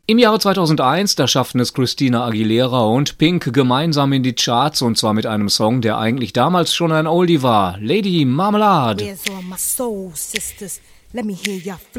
Im Jahre 2001, da schafften es Christina Aguilera und Pink gemeinsam in die Charts, und zwar mit einem Song, der eigentlich damals schon ein Oldie war. Lady Marmalade.